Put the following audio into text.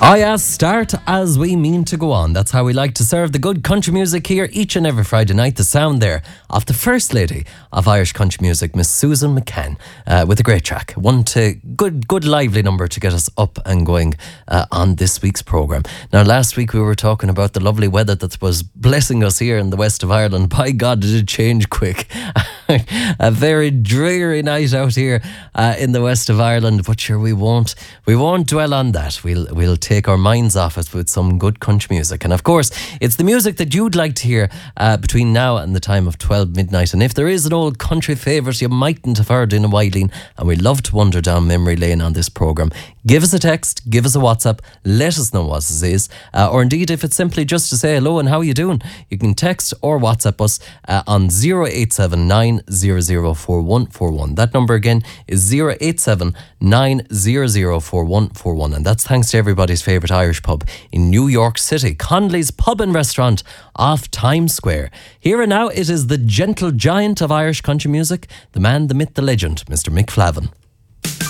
Oh yeah, start as we mean to go on. That's how we like to serve the good country music here each and every Friday night. The sound there of the First Lady of Irish country music, Miss Susan McCann, with a great track. One to good lively number to get us up and going on this week's programme. Now last week we were talking about the lovely weather that was blessing us here in the west of Ireland. By God, did it change quick. A very dreary night out here in the west of Ireland, but sure we won't dwell on that. We'll take our minds off it with some good country music. And of course, it's the music that you'd like to hear between now and the time of 12 midnight. And if there is an old country favourite you mightn't have heard in a while, and we love to wander down memory lane on this programme, give us a text, give us a WhatsApp, let us know what it is. Or indeed, if it's simply just to say hello and how are you doing, you can text or WhatsApp us on 0879 004141. That number again is 0879 004141. And that's thanks to everybody's favourite Irish pub in New York City, Connolly's Pub and Restaurant off Times Square. Here and now, it is the gentle giant of Irish country music, the man, the myth, the legend, Mr. Mick Flavin.